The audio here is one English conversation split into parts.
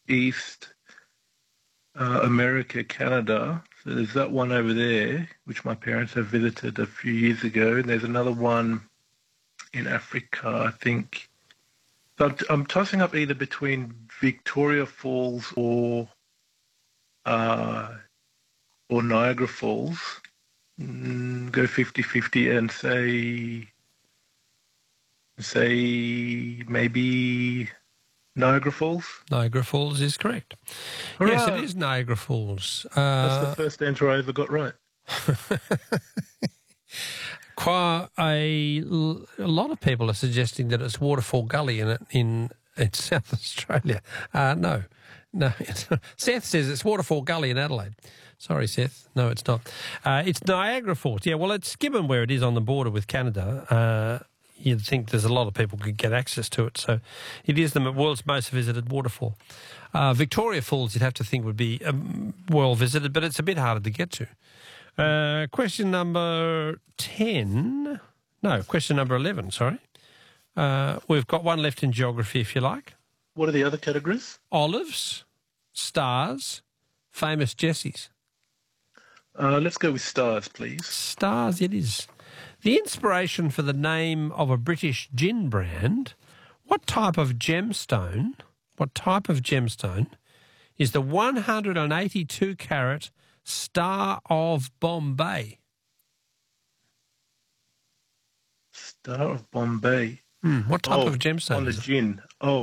East America, Canada. So there's that one over there, which my parents have visited a few years ago. And there's another one in Africa, I think. So I'm tossing up either between Victoria Falls or Niagara Falls. Go 50-50 and say maybe Niagara Falls. Niagara Falls is correct. Hurrah! Yes, it is Niagara Falls. That's the first answer I ever got right. A lot of people are suggesting that it's Waterfall Gully in South Australia. No. Seth says it's Waterfall Gully in Adelaide. Sorry, Seth. No, it's not. It's Niagara Falls. Yeah, well, it's given where it is on the border with Canada. You'd think there's a lot of people could get access to it. So it is the world's most visited waterfall. Victoria Falls, you'd have to think, would be well visited, but it's a bit harder to get to. Question number 10. No, question number 11, sorry. We've got one left in geography, if you like. What are the other categories? Olives, stars, famous Jessies. Let's go with stars, please. Stars it is. The inspiration for the name of a British gin brand, what type of gemstone is the 182-carat Star of Bombay? Star of Bombay. What type of gemstone? On the gin.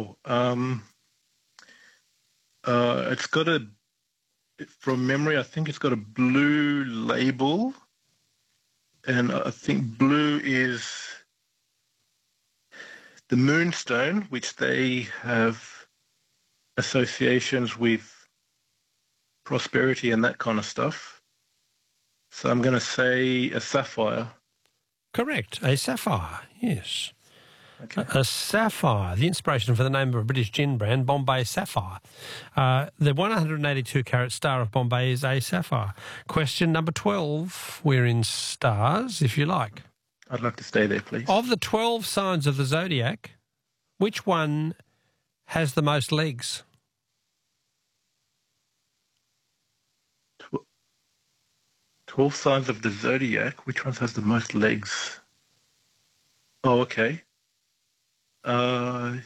It's got from memory, I think it's got a blue label. And I think blue is the moonstone, which they have associations with prosperity and that kind of stuff. So I'm going to say a sapphire. Correct, a sapphire, yes. Okay. A sapphire, the inspiration for the name of a British gin brand, Bombay Sapphire. The 182-carat Star of Bombay is a sapphire. Question number 12. We're in stars, if you like. I'd like to stay there, please. Of the 12 signs of the zodiac, which one has the most legs? 12 signs of the zodiac. Which one has the most legs? Oh, okay. Well,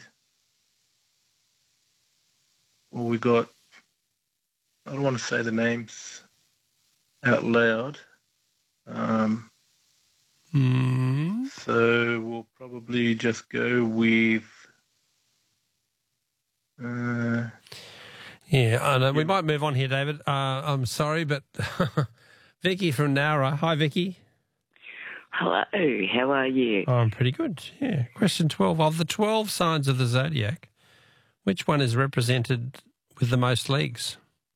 we got, I don't want to say the names out loud. So we'll probably just go with... Yeah, I know. We might move on here, David. I'm sorry, but Vicky from Nowra. Hi, Vicky. Hello, how are you? Oh, I'm pretty good, yeah. Question 12. Of the 12 signs of the zodiac, which one is represented with the most legs?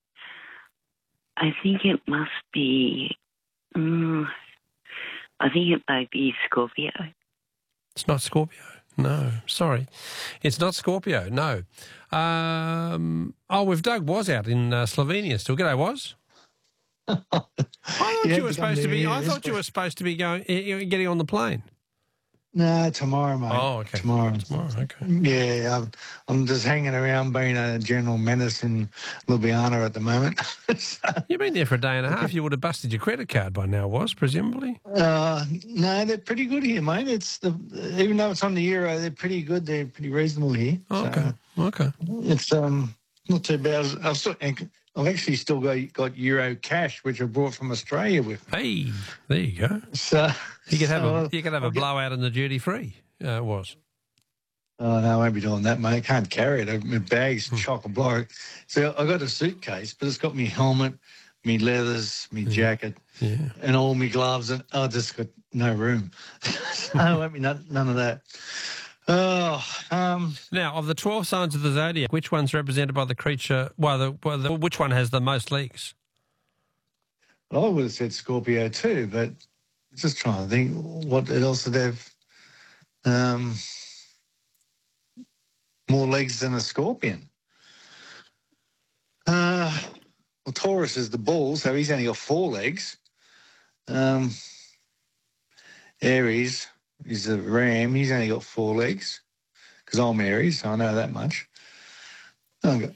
I think it must be... I think it might be Scorpio. It's not Scorpio. No, sorry. It's not Scorpio, no. We've Doug Was out in Slovenia still. G'day, Was. I thought you were supposed to be going, getting on the plane. No, tomorrow, mate. Oh, okay. Tomorrow, okay. Yeah, I'm just hanging around being a general menace in Ljubljana at the moment. You've been there for a day and a half. You would have busted your credit card by now, Was, presumably? No, they're pretty good here, mate. Even though it's on the euro, they're pretty good. They're pretty reasonable here. Oh, so okay. It's not too bad. I've actually still got euro cash, which I brought from Australia with me. Hey, there you go. So you could have a blowout in the duty free. Was. Oh no, I won't be doing that, mate. I can't carry it. My bag's chock-a-block. So I got a suitcase, but it's got me helmet, me leathers, me jacket, and all me gloves, and I just got no room. So I won't be none of that. Now, of the 12 signs of the zodiac, which one's represented by the creature? Which one has the most legs? Well, I would have said Scorpio too, but just trying to think what else would have more legs than a scorpion. Well, Taurus is the bull, so he's only got 4 legs. Aries is a ram. He's only got 4 legs because I'm Aries, so I know that much.